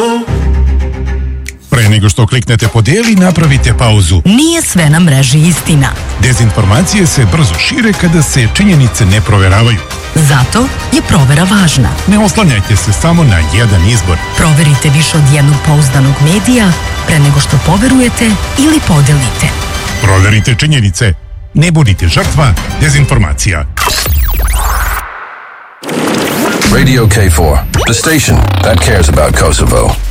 Pre nego što kliknete podijeli, napravite pauzu. Nije sve na mreži istina. Dezinformacije se brzo šire kada se činjenice ne proveravaju. Zato je provera važna. Ne oslanjajte se samo na jedan izbor. Proverite više od jednog pouzdanog medija pre nego što poverujete ili podelite. Proverite činjenice. Ne budite žrtva dezinformacija. Radio K4, the station that cares about Kosovo.